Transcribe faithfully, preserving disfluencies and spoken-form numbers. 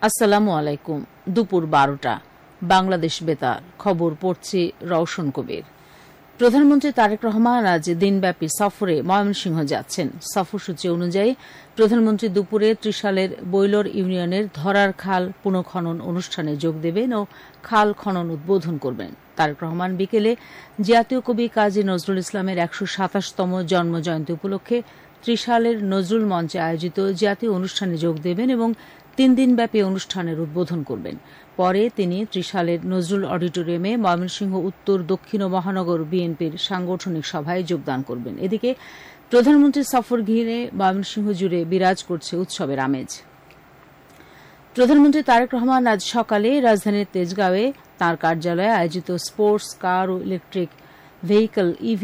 আসসালামু আলাইকুম। দুপুর বারোটা বাংলাদেশ বেতার খবর পড়ছি রওশন কবির। প্রধানমন্ত্রী তারেক রহমান আজ দিনব্যাপী সফরে ময়মনসিংহ যাচ্ছেন। সফরসূচি অনুযায়ী প্রধানমন্ত্রী দুপুরে ত্রিশালের বৈলর ইউনিয়নের ধরার খাল পুনঃখনন অনুষ্ঠানে যোগ দেবেন ও খাল খনন উদ্বোধন করবেন। তারেক রহমান বিকেলে জাতীয় কবি কাজী নজরুল ইসলামের একশো সাতাশতম জন্মজয়ন্তী উপলক্ষে ত্রিশালের নজরুল মঞ্চে আয়োজিত জাতীয় অনুষ্ঠানে যোগ দেবেন এবং তিন দিনব্যাপী অনুষ্ঠানের উদ্বোধন করবেন। পরে তিনি ত্রিশালের নজরুল অডিটোরিয়ামে ময়মনসিংহ উত্তর দক্ষিণ ও মহানগর বিএনপির সাংগঠনিক সভায় যোগদান করবেন। এদিকে প্রধানমন্ত্রীর সফর ঘিরে ময়মনসিংহ জুড়ে বিরাজ করছে উৎসবের আমেজ। প্রধানমন্ত্রী তারেক রহমান আজ সকালে রাজধানীর তেজগাঁওয়ে তাঁর কার্যালয়ে আয়োজিত স্পোর্টস কার ও ইলেকট্রিক ভেহিকল ইভি